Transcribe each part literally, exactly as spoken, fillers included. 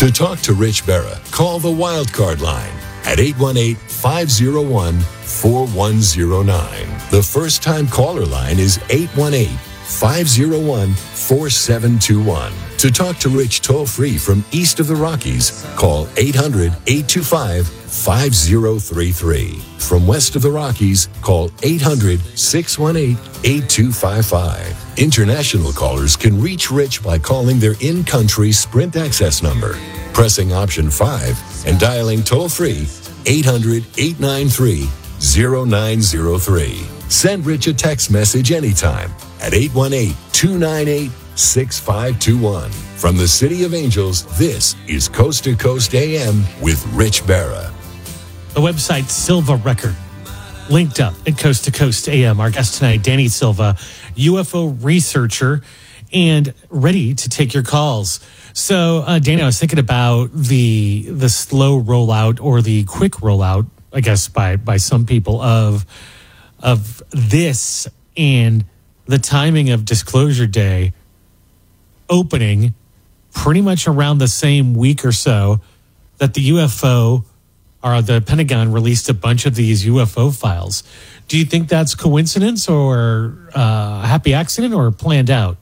To talk to Rich Berra, call the Wildcard line at eight one eight, five oh one, four one oh nine. The first-time caller line is eight one eight, five oh one, four seven two one. To talk to Rich toll-free from east of the Rockies, call eight hundred, eight two five, five oh three three. From west of the Rockies, call eight hundred, six one eight, eight two five five. International callers can reach Rich by calling their in-country Sprint access number, pressing option five, and dialing toll-free eight hundred, eight nine three, oh nine oh three. Send Rich a text message anytime at eight one eight, two nine eight, six five two one. From the City of Angels, this is Coast to Coast A M with Rich Berra. The website Silva Record, linked up at Coast to Coast A M. Our guest tonight, Danny Silva, U F O researcher, and ready to take your calls. So, uh, Danny, I was thinking about the the slow rollout or the quick rollout, I guess, by by some people of of this and the timing of Disclosure Day opening pretty much around the same week or so that the U F O or the Pentagon released a bunch of these U F O files. Do you think that's coincidence or uh, a happy accident or planned out?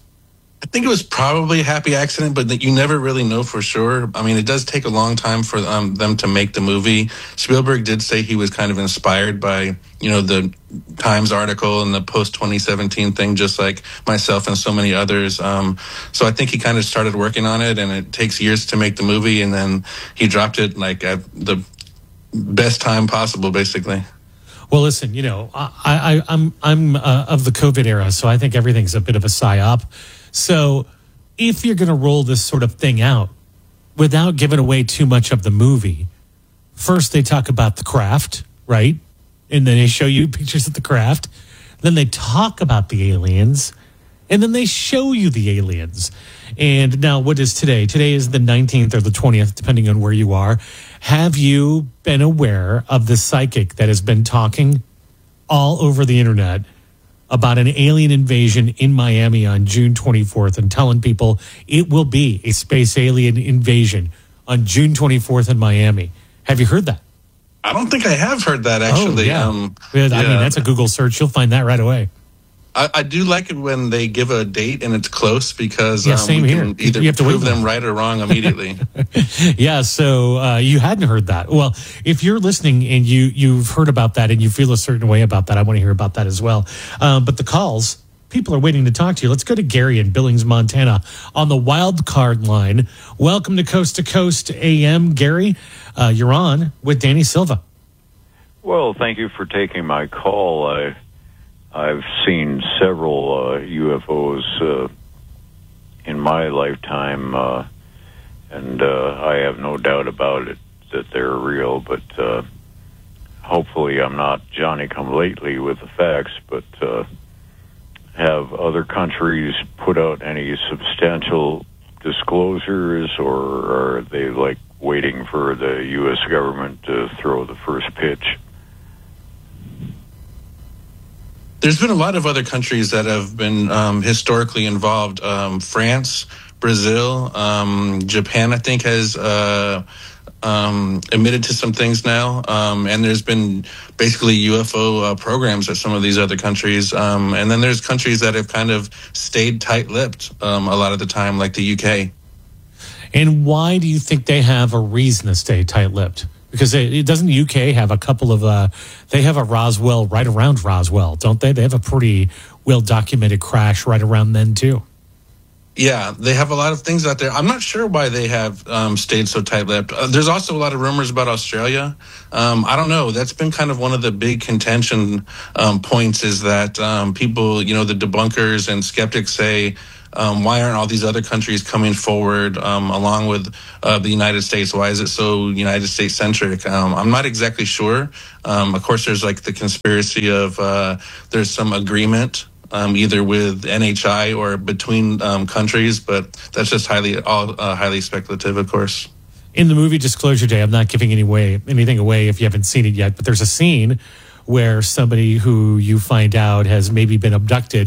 I think it was probably a happy accident, but that you never really know for sure. I mean, it does take a long time for um, them to make the movie. Spielberg did say he was kind of inspired by, you know, the Times article and the post twenty seventeen thing, just like myself and so many others. Um, so I think he kind of started working on it, and it takes years to make the movie, and then he dropped it like at the best time possible, basically. Well, listen, you know, I, I, I'm I'm uh, of the COVID era, so I think everything's a bit of a psyop. So if you're going to roll this sort of thing out without giving away too much of the movie, first they talk about the craft, right? And then they show you pictures of the craft. Then they talk about the aliens. And then they show you the aliens. And now what is today? Today is the nineteenth or the twentieth, depending on where you are. Have you been aware of the psychic that has been talking all over the internet about an alien invasion in Miami on June twenty-fourth and telling people it will be a space alien invasion on June twenty-fourth in Miami? Have you heard that? I don't think I have heard that, actually. Oh, yeah. Um, I yeah. mean, that's a Google search. You'll find that right away. I, I do like it when they give a date and it's close because yeah, um, same we here. can either you have to prove wait them right or wrong immediately. Yeah, so uh, you hadn't heard that. Well, if you're listening and you, you've heard about that and you feel a certain way about that, I want to hear about that as well. Um, but the calls, people are waiting to talk to you. Let's go to Gary in Billings, Montana on the wild card line. Welcome to Coast to Coast A M, Gary. Uh, you're on with Danny Silva. Well, thank you for taking my call. I, I've seen several uh, U F Os uh, in my lifetime, uh, and uh, I have no doubt about it that they're real, but uh, hopefully I'm not Johnny-come-lately with the facts, but uh, have other countries put out any substantial disclosures, or are they like waiting for the U S government to throw the first pitch? There's been a lot of other countries that have been um, historically involved. Um, France, Brazil, um, Japan, I think, has uh, um, admitted to some things now. Um, and there's been basically U F O uh, programs at some of these other countries. Um, and then there's countries that have kind of stayed tight-lipped um, a lot of the time, like the U K. And why do you think they have a reason to stay tight-lipped? Because it, it doesn't the U K have a couple of, uh, they have a Roswell right around Roswell, don't they? They have a pretty well-documented crash right around then, too. Yeah, they have a lot of things out there. I'm not sure why they have um, stayed so tight-lipped. Uh, there's also a lot of rumors about Australia. Um, I don't know. That's been kind of one of the big contention um, points is that um, people, you know, the debunkers and skeptics say, Um, why aren't all these other countries coming forward um, along with uh, the United States? Why is it so United States centric? Um, I'm not exactly sure. Um, of course, there's like the conspiracy of uh, there's some agreement um, either with N H I or between um, countries, but that's just highly all uh, highly speculative, of course. In the movie Disclosure Day, I'm not giving any way, anything away if you haven't seen it yet, but there's a scene where somebody who you find out has maybe been abducted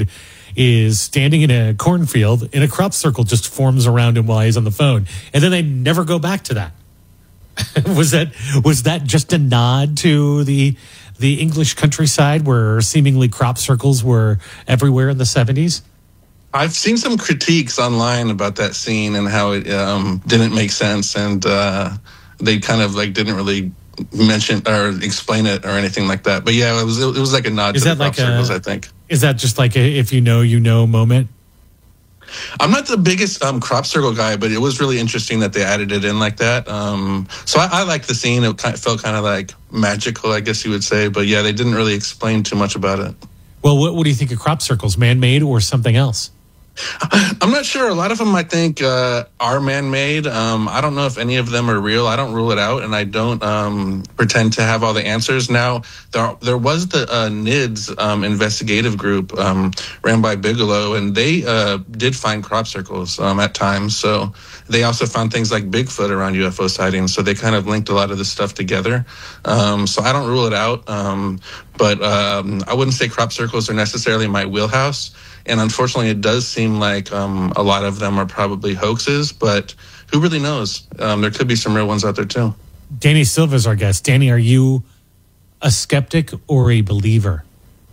is standing in a cornfield and a crop circle just forms around him while he's on the phone. And then they never go back to that. was that was that just a nod to the the English countryside where seemingly crop circles were everywhere in the seventies? I've seen some critiques online about that scene and how it um, didn't make sense, and uh, they kind of like didn't really mention or explain it or anything like that. But yeah, it was it was like a nod is to that the crop like circles, a, I think. Is that just like a if you know, you know moment? I'm not the biggest um, crop circle guy, but it was really interesting that they added it in like that. Um, so I, I liked the scene. It kind of felt kind of like magical, I guess you would say. But yeah, they didn't really explain too much about it. Well, what, what do you think of crop circles? Man-made or something else? I'm not sure. A lot of them, I think, uh, are man-made. Um, I don't know if any of them are real. I don't rule it out, and I don't um, pretend to have all the answers. Now, there there was the uh, N I D S um, investigative group um, ran by Bigelow, and they uh, did find crop circles um, at times. So they also found things like Bigfoot around U F O sightings. So they kind of linked a lot of this stuff together. Um, so I don't rule it out, um, but um, I wouldn't say crop circles are necessarily my wheelhouse. And unfortunately, it does seem like um, a lot of them are probably hoaxes, but who really knows? Um, there could be some real ones out there, too. Danny Silva is our guest. Danny, are you a skeptic or a believer?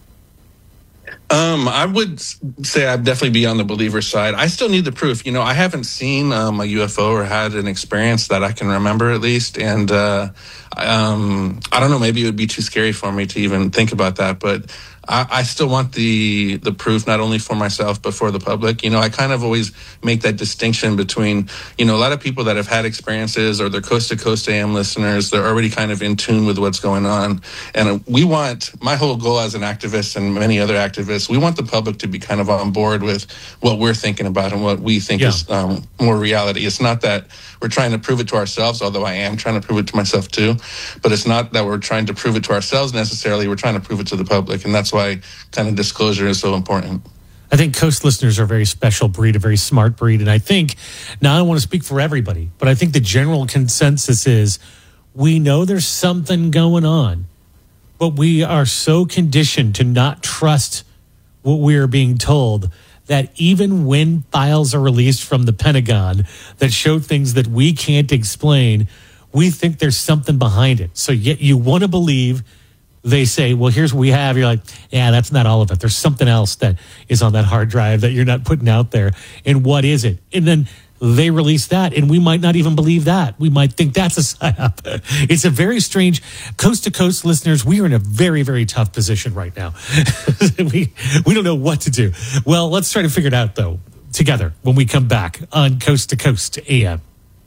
Um, I would say I'd definitely be on the believer side. I still need the proof. You know, I haven't seen um, a U F O or had an experience that I can remember, at least. And uh, um, I don't know, maybe it would be too scary for me to even think about that. But I, I still want the the proof, not only for myself, but for the public. You know, I kind of always make that distinction between, you know, a lot of people that have had experiences or they're coast to coast A M listeners, they're already kind of in tune with what's going on. And we want, my whole goal as an activist and many other activists, we want the public to be kind of on board with what we're thinking about and what we think yeah. is um, more reality. It's not that we're trying to prove it to ourselves, although I am trying to prove it to myself too. But it's not that we're trying to prove it to ourselves necessarily. We're trying to prove it to the public. And that's why kind of disclosure is so important. I think Coast listeners are a very special breed, a very smart breed. And I think, now I don't want to speak for everybody, but I think the general consensus is we know there's something going on, but we are so conditioned to not trust what we are being told that even when files are released from the Pentagon that show things that we can't explain, we think there's something behind it. So yet you want to believe they say, well, here's what we have. You're like, yeah, that's not all of it. There's something else that is on that hard drive that you're not putting out there. And what is it? And then they release that, and we might not even believe that. We might think that's a psyop. It's a very strange, coast to coast listeners. We are in a very, very tough position right now. we we don't know what to do. Well, let's try to figure it out though together when we come back on Coast to Coast A M.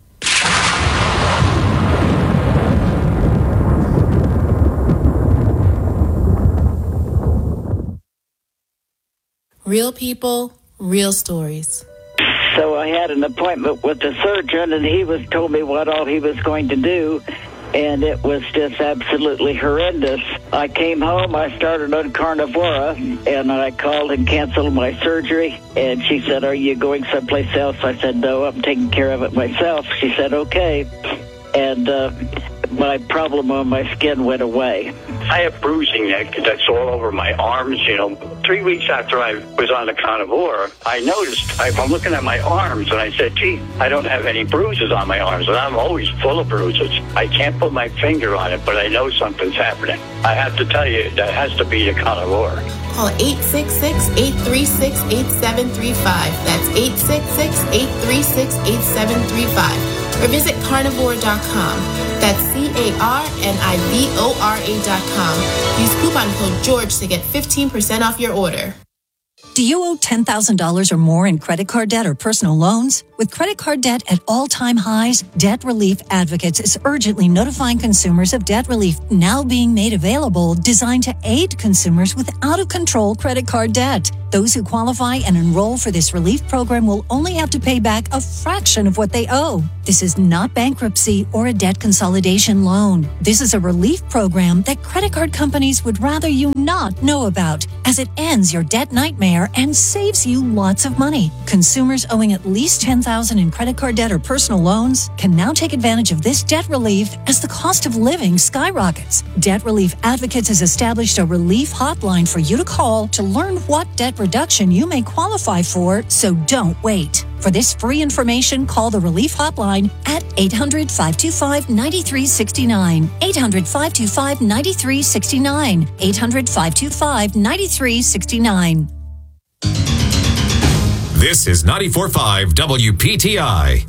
Real people, real stories. So I had an appointment with the surgeon, and he was told me what all he was going to do, and it was just absolutely horrendous. I came home, I started on Carnivora, and I called and canceled my surgery, and she said, are you going someplace else? I said, no, I'm taking care of it myself. She said, okay. And uh, my problem on my skin went away. I have bruising that, that's all over my arms, you know. Three weeks after I was on the Carnivora, I noticed, I, I'm looking at my arms, and I said, gee, I don't have any bruises on my arms, and I'm always full of bruises. I can't put my finger on it, but I know something's happening. I have to tell you, that has to be the Carnivora. Call eight six six, eight three six, eight seven three five. That's eight six six, eight three six, eight seven three five. Or visit carnivore dot com. That's C A R N I V O R A dot com. Use coupon code George to get fifteen percent off your order. Do you owe ten thousand dollars or more in credit card debt or personal loans? With credit card debt at all-time highs, Debt Relief Advocates is urgently notifying consumers of debt relief now being made available, designed to aid consumers with out-of-control credit card debt. Those who qualify and enroll for this relief program will only have to pay back a fraction of what they owe. This is not bankruptcy or a debt consolidation loan. This is a relief program that credit card companies would rather you not know about, as it ends your debt nightmare and saves you lots of money. Consumers owing at least ten thousand dollars in credit card debt or personal loans can now take advantage of this debt relief as the cost of living skyrockets. Debt Relief Advocates has established a relief hotline for you to call to learn what debt reduction you may qualify for, so don't wait. For this free information, call the Relief Hotline at eight hundred, five two five, nine three six nine. eight hundred, five two five, nine three six nine. eight hundred, five two five, nine three six nine. This is ninety-four point five W P T I.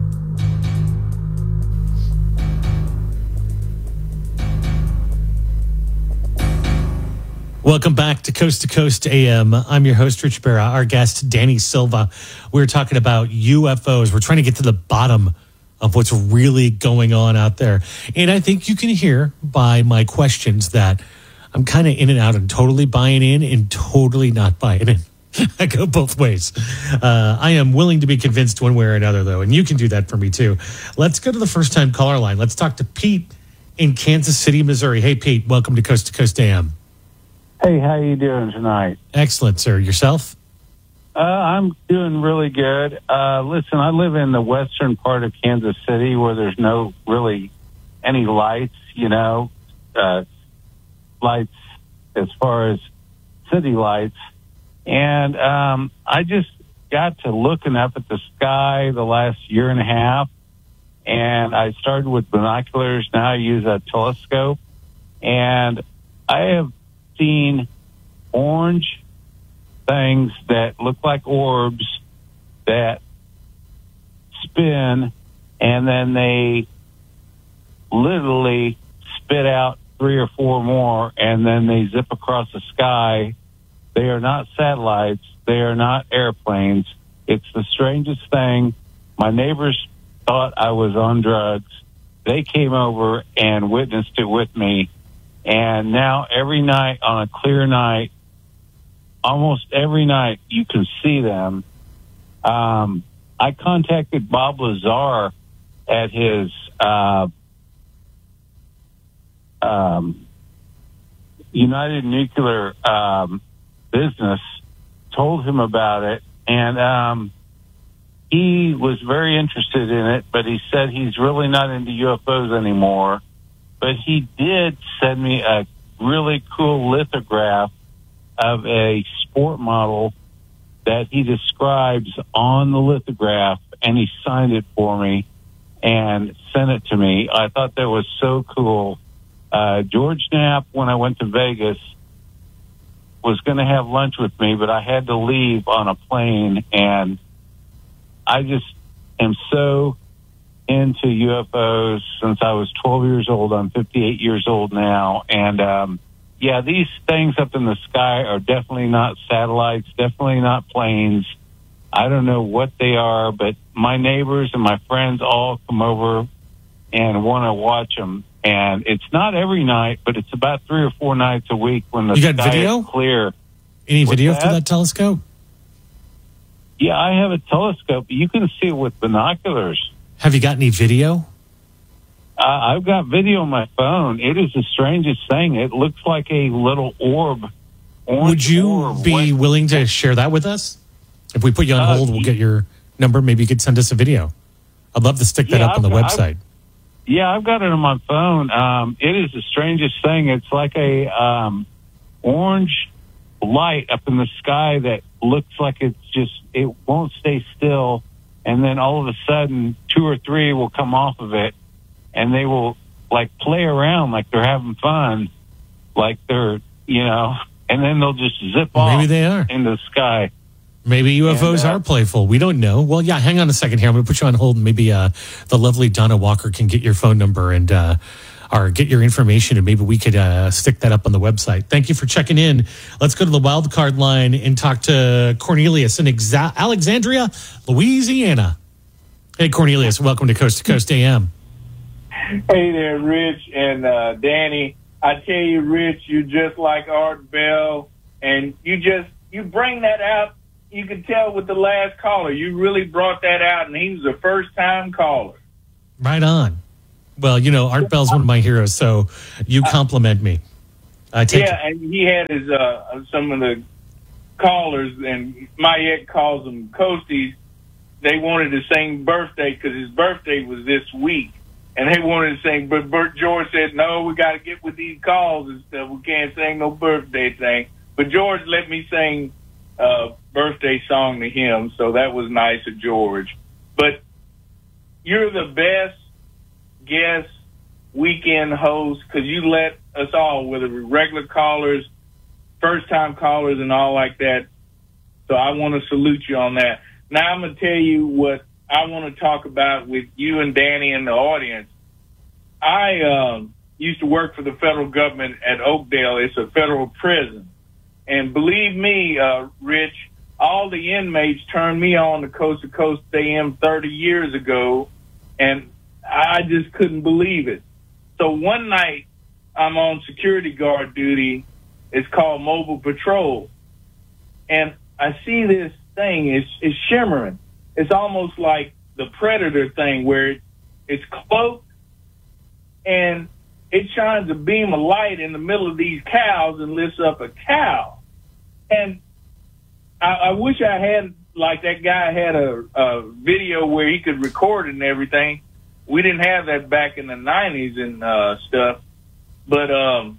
Welcome back to Coast to Coast A M. I'm your host, Rich Barra. Our guest, Danny Silva. We're talking about U F Os. We're trying to get to the bottom of what's really going on out there. And I think you can hear by my questions that I'm kind of in and out and totally buying in and totally not buying in. I go both ways. Uh, I am willing to be convinced one way or another, though, and you can do that for me, too. Let's go to the first-time caller line. Let's talk to Pete in Kansas City, Missouri. Hey, Pete, welcome to Coast to Coast A M. Hey, how you doing tonight? Excellent, sir. Yourself? Uh, I'm doing really good. Uh, listen, I live in the western part of Kansas City where there's no really any lights, you know, uh, lights as far as city lights. And um, I just got to looking up at the sky the last year and a half, and I started with binoculars. Now I use a telescope, and I have seen orange things that look like orbs that spin, and then they literally spit out three or four more, and then they zip across the sky. They are not satellites. They are not airplanes. It's the strangest thing. My neighbors thought I was on drugs. They came over and witnessed it with me. And now every night on a clear night, almost every night you can see them. Um, I contacted Bob Lazar at his uh, um, United Nuclear um, business, told him about it, and um, he was very interested in it, but he said he's really not into U F Os anymore. But he did send me a really cool lithograph of a sport model that he describes on the lithograph, and he signed it for me and sent it to me. I thought that was so cool. Uh, George Knapp, when I went to Vegas, was going to have lunch with me, but I had to leave on a plane, and I just am so into U F Os since I was twelve years old. I'm fifty-eight years old now. And, um, yeah, these things up in the sky are definitely not satellites, definitely not planes. I don't know what they are, but my neighbors and my friends all come over and want to watch them. And it's not every night, but it's about three or four nights a week when the you got sky video? is clear. Any What's video that? for that telescope? Yeah, I have a telescope. You can see it with binoculars. Have you got any video? Uh, I've got video on my phone. It is the strangest thing. It looks like a little orb. Would you orb. be What? willing to share that with us? If we put you on Uh, hold, we'll get your number. Maybe you could send us a video. I'd love to stick that Yeah, up on the I've- website. I've- Yeah, I've got it on my phone. Um, it is the strangest thing. It's like a um, orange light up in the sky that looks like it's just, it won't stay still. And then all of a sudden, two or three will come off of it, and they will, like, play around like they're having fun, like they're, you know, and then they'll just zip off Maybe they are. into the sky. Maybe U F Os And, uh, are playful. We don't know. Well, yeah, hang on a second here. I'm going to put you on hold, and maybe uh, the lovely Donna Walker can get your phone number and uh, or get your information, and maybe we could uh, stick that up on the website. Thank you for checking in. Let's go to the wild card line and talk to Cornelius in Exa- Alexandria, Louisiana. Hey, Cornelius, welcome to Coast to Coast A M. Hey there, Rich and uh, Danny. I tell you, Rich, you're just like Art Bell, and you just you bring that out. You could tell with the last caller, you really brought that out, and he was a first-time caller. Right on. Well, you know, Art Bell's one of my heroes, so you compliment me. I take Yeah, and he had his uh, some of the callers, and Mayette calls them Coasties. They wanted to sing birthday because his birthday was this week, and they wanted to sing. But Bert George said, "No, we got to get with these calls and stuff. We can't sing no birthday thing." But George let me sing uh, birthday song to him, so that was nice of George. But you're the best guest weekend host because you let us all, whether we're regular callers, first-time callers, and all like that. So I want to salute you on that. Now I'm going to tell you what I want to talk about with you and Danny and the audience. I um, used to work for the federal government at Oakdale. It's a federal prison. And believe me, uh, Rich, all the inmates turned me on to Coast to Coast A M thirty years ago, and I just couldn't believe it. So one night, I'm on security guard duty. It's called Mobile Patrol. And I see this thing. It's, it's shimmering. It's almost like the Predator thing where it, it's cloaked, and it shines a beam of light in the middle of these cows and lifts up a cow. And I, I wish I had, like that guy had a, a video where he could record it and everything. We didn't have that back in the nineties and uh, stuff. But um,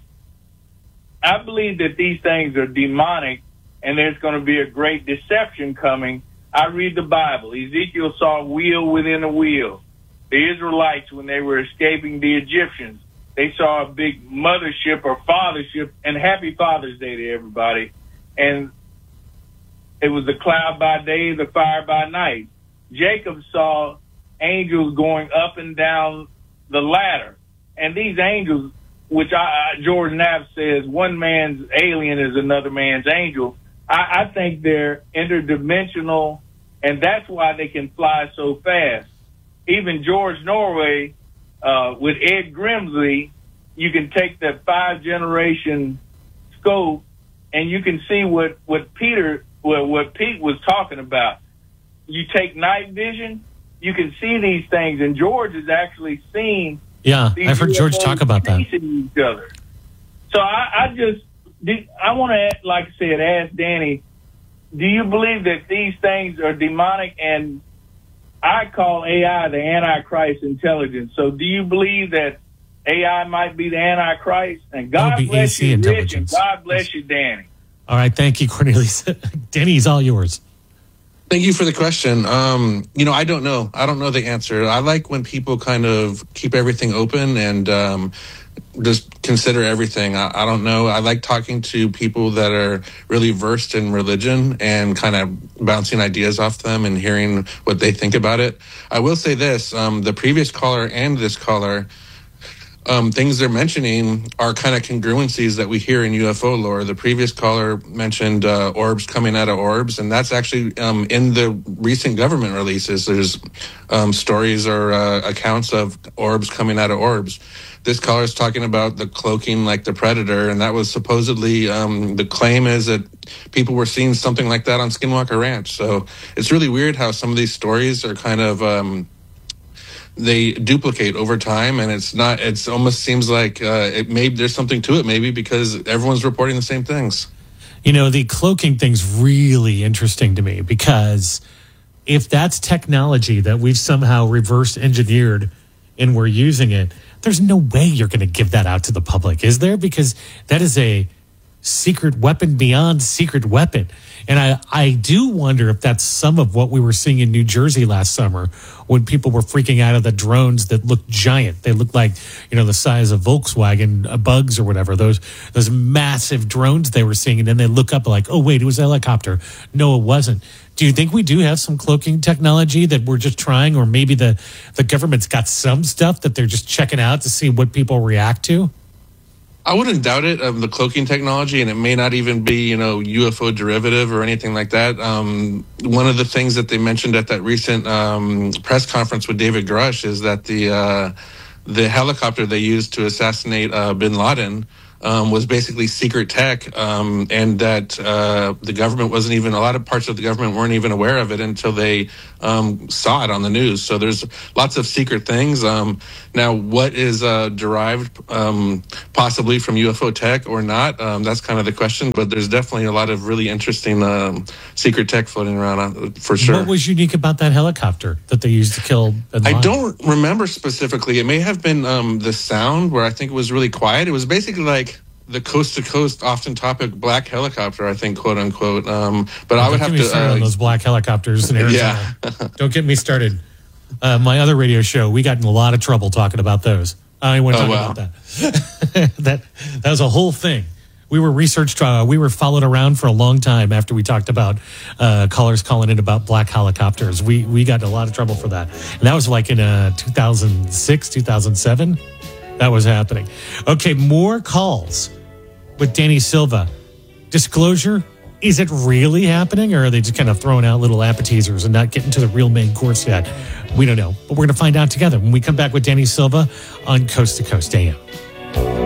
I believe that these things are demonic, and there's going to be a great deception coming. I read the Bible. Ezekiel saw a wheel within a wheel. The Israelites, when they were escaping the Egyptians, they saw a big mothership or fathership, and happy Father's Day to everybody. And it was the cloud by day, the fire by night. Jacob saw angels going up and down the ladder. And these angels, which I, George Knapp says, one man's alien is another man's angel. I, I think they're interdimensional, and that's why they can fly so fast. Even George Norway, uh, with Ed Grimsley, you can take that five-generation scope, and you can see what, what Peter, what, what Pete was talking about. You take night vision, you can see these things, and George has actually seen. Yeah, I've heard George talk about that. Each other. So I, I just, I want to, like I said, ask Danny, do you believe that these things are demonic? And I call A I the Antichrist intelligence. So do you believe that A I might be the Antichrist? And God bless you, Rich, and God bless you, Danny. All right, thank you, Cornelius. Danny's all yours. Thank you for the question. Um, you know, I don't know. I don't know the answer. I like when people kind of keep everything open and um, just consider everything. I, I don't know. I like talking to people that are really versed in religion and kind of bouncing ideas off them and hearing what they think about it. I will say this. Um, the previous caller and this caller, Um, things they're mentioning are kind of congruencies that we hear in U F O lore. The previous caller mentioned uh, orbs coming out of orbs, and that's actually um, in the recent government releases. There's um, stories or uh, accounts of orbs coming out of orbs. This caller is talking about the cloaking like the Predator, and that was supposedly um, the claim is that people were seeing something like that on Skinwalker Ranch. So it's really weird how some of these stories are kind of um, they duplicate over time, and it's not, it's almost seems like uh, it may, there's something to it maybe because everyone's reporting the same things. You know, the cloaking thing's really interesting to me because if that's technology that we've somehow reverse engineered and we're using it, there's no way you're going to give that out to the public, is there? Because that is a secret weapon beyond secret weapon. And I, I do wonder if that's some of what we were seeing in New Jersey last summer when people were freaking out of the drones that looked giant. They looked like, you know, the size of Volkswagen uh, bugs or whatever, those those massive drones they were seeing. And then they look up like, oh, wait, it was a helicopter. No, it wasn't. Do you think we do have some cloaking technology that we're just trying, or maybe the, the government's got some stuff that they're just checking out to see what people react to? I wouldn't doubt it, of the cloaking technology, and it may not even be, you know, U F O derivative or anything like that. Um, one of the things that they mentioned at that recent um, press conference with David Grush is that the uh, the helicopter they used to assassinate uh, bin Laden um, was basically secret tech, um, and that uh, the government wasn't even, a lot of parts of the government weren't even aware of it until they um, saw it on the news. So there's lots of secret things. Um, now, what is uh, derived um, possibly from U F O tech or not? Um, that's kind of the question. But there's definitely a lot of really interesting um, secret tech floating around uh, for sure. What was unique about that helicopter that they used to kill bin Laden? I don't remember specifically. It may have been um, the sound, where I think it was really quiet. It was basically like the coast to coast, often topic black helicopter, I think, quote unquote. Um, but well, I would have to uh, on those black helicopters in Arizona. Yeah. Don't get me started. Uh, my other radio show, we got in a lot of trouble talking about those. I don't want to talk oh, wow. about that. that that was a whole thing. We were researched. Uh, we were followed around for a long time after we talked about uh, callers calling in about black helicopters. We we got in a lot of trouble for that, and that was like in uh, two thousand six, two thousand seven. That was happening. Okay, more calls with Danny Silva. Disclosure: is it really happening, or are they just kind of throwing out little appetizers and not getting to the real main course yet? We don't know, but we're going to find out together when we come back with Danny Silva on Coast to Coast A M.